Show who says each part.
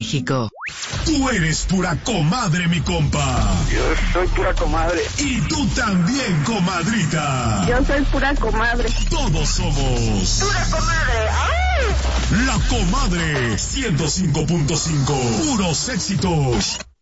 Speaker 1: México.
Speaker 2: Tú eres pura comadre, mi compa.
Speaker 3: Yo soy pura comadre.
Speaker 2: Y tú también, comadrita.
Speaker 4: Yo soy pura comadre.
Speaker 2: Todos somos
Speaker 4: pura comadre. ¡Ay!
Speaker 2: La Comadre 105.5. Puros éxitos.